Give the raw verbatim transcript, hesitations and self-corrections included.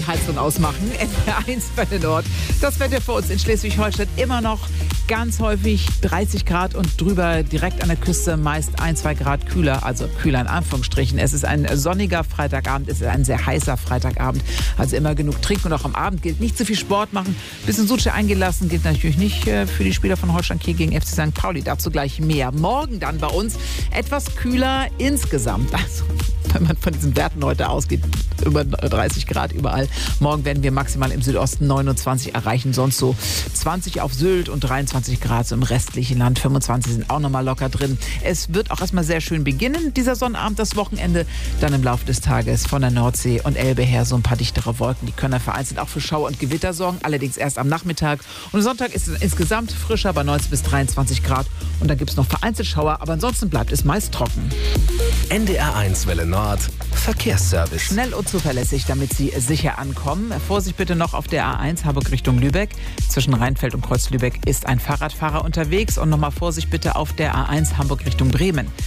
Heizung ausmachen. N D R eins bei der Nord. Das Wetter für uns in Schleswig-Holstein immer noch ganz häufig dreißig Grad und drüber, direkt an der Küste meist ein, zwei Grad kühler, also kühler in Anführungsstrichen. Es ist ein sonniger Freitagabend, es ist ein sehr heißer Freitagabend, also immer genug trinken und auch am Abend gilt nicht zu viel Sport machen. Bisschen Suche eingelassen gilt natürlich nicht für die Spieler von Holstein Kiel gegen F C Sankt Pauli. Dazu gleich mehr. Morgen dann bei uns etwas kühler insgesamt. Also wenn man von diesen Werten heute ausgeht, über dreißig Grad überall. Morgen werden wir maximal im Südosten neunundzwanzig erreichen, sonst so zwanzig auf Sylt und dreiundzwanzig Grad so im restlichen Land. fünfundzwanzig sind auch nochmal locker drin. Es wird auch erstmal sehr schön beginnen, dieser Sonnabend, das Wochenende. Dann im Laufe des Tages von der Nordsee und Elbe her so ein paar dichtere Wolken. Die können vereinzelt auch für Schauer und Gewitter sorgen, allerdings erst am Nachmittag. Und Sonntag ist es insgesamt frischer bei neunzehn bis dreiundzwanzig Grad. Und dann gibt es noch vereinzelt Schauer, aber ansonsten bleibt es meist trocken. N D R eins Welle Nord, Verkehrsservice. Schnell und zuverlässig, damit Sie sicher ankommen. Vorsicht bitte noch auf der A eins Harburg Richtung Lübeck. Zwischen Rheinfeld und Kreuz Lübeck ist ein Fahrradfahrer unterwegs. Und nochmal Vorsicht bitte auf der A eins Hamburg Richtung Bremen.